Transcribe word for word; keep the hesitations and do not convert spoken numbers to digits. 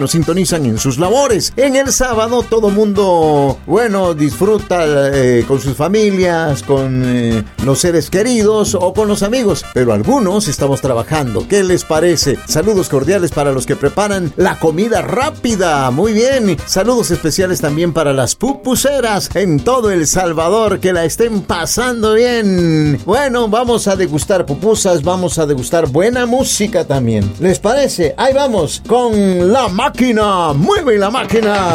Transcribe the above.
nos sintonizan en sus labores. En el sábado todo mundo, bueno, disfruta eh, con sus familias, con eh, los seres queridos o con los amigos, pero algunos estamos trabajando. ¿Qué les parece? Saludos cordiales para los que preparan la comida rápida. Muy bien. Saludos especiales también para las pupuseras en todo El Salvador, que la estén pasando bien. Bueno, vamos a degustar pupusas, vamos a degustar buena música también. ¿Les parece? Ahí vamos con La Máquina. ¡Mueve la máquina!